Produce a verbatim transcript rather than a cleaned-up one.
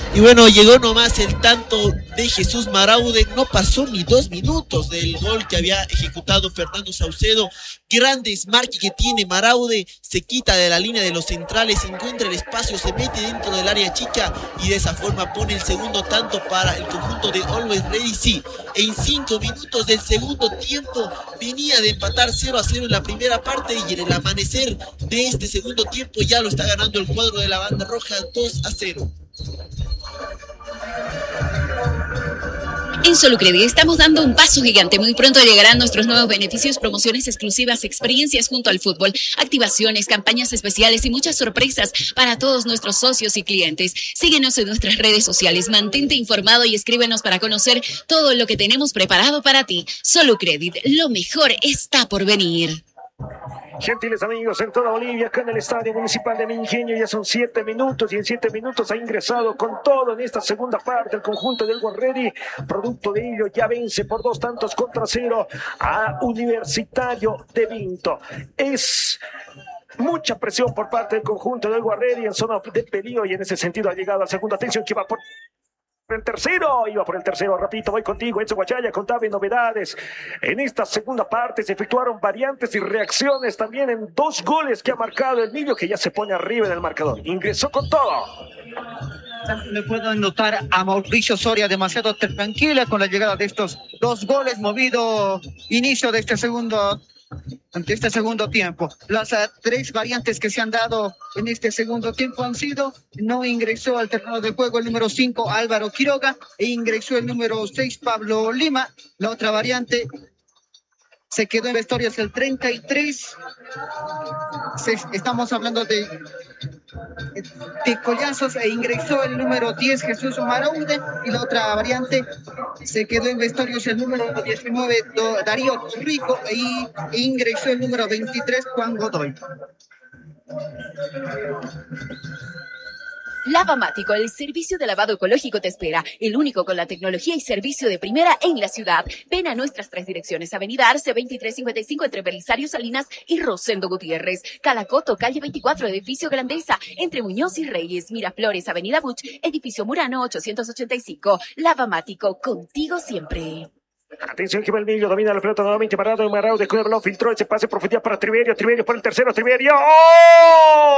Y bueno, llegó nomás el tanto de Jesús Maraude, no pasó ni dos minutos del gol que había ejecutado Fernando Saucedo. Gran desmarque que tiene Maraude, se quita de la línea de los centrales, encuentra el espacio, se mete dentro del área chica y de esa forma pone el segundo tanto para el conjunto de Always Ready. Sí, en cinco minutos del segundo tiempo venía de empatar cero a cero en la primera parte y en el amanecer de este segundo tiempo ya lo está ganando el cuadro de la banda roja dos a cero. En Solucredit estamos dando un paso gigante. Muy pronto llegarán nuestros nuevos beneficios, promociones exclusivas, experiencias junto al fútbol, activaciones, campañas especiales y muchas sorpresas para todos nuestros socios y clientes. Síguenos en nuestras redes sociales, mantente informado y escríbenos para conocer todo lo que tenemos preparado para ti. Solucredit, lo mejor está por venir. Gentiles amigos en toda Bolivia, acá en el Estadio Municipal de Mi Ingenio, ya son siete minutos y en siete minutos ha ingresado con todo en esta segunda parte el conjunto del Always Ready. Producto de ello ya vence por dos tantos contra cero a Universitario de Vinto. Es mucha presión por parte del conjunto del Always Ready en zona de peligro y en ese sentido ha llegado al segundo. Atención que va por el tercero, iba por el tercero, repito, voy contigo, Enzo Guachaya, contame novedades. En esta segunda parte se efectuaron variantes y reacciones también en dos goles que ha marcado el Millo, que ya se pone arriba en el marcador. Ingresó con todo. Le puedo notar a Mauricio Soria demasiado tranquila con la llegada de estos dos goles, movido inicio de este segundo ante este segundo tiempo. Las uh, tres variantes que se han dado en este segundo tiempo han sido: no ingresó al terreno de juego el número cinco Álvaro Quiroga e ingresó el número seis Pablo Lima. La otra variante se quedó en vestuarios el treinta y tres. Se, estamos hablando de, de collazos e ingresó el número diez Jesús Maraude, y la otra variante se quedó en vestuarios el número diecinueve Darío Rico e, e ingresó el número veintitrés Juan Godoy. Lavamático, el servicio de lavado ecológico te espera, el único con la tecnología y servicio de primera en la ciudad. Ven a nuestras tres direcciones: Avenida Arce veintitrés cincuenta y cinco entre Belisario Salinas y Rosendo Gutiérrez, Calacoto, calle veinticuatro, edificio Grandeza, entre Muñoz y Reyes, Miraflores, Avenida Buch, edificio Murano ochocientos ochenta y cinco. Lavamático, contigo siempre. Atención que va el Millo, domina la pelota nuevamente, Maraude, Maraude, Cuervo, filtró ese pase profundidad para Triverio, Triverio por el tercero, Triverio. ¡Oh!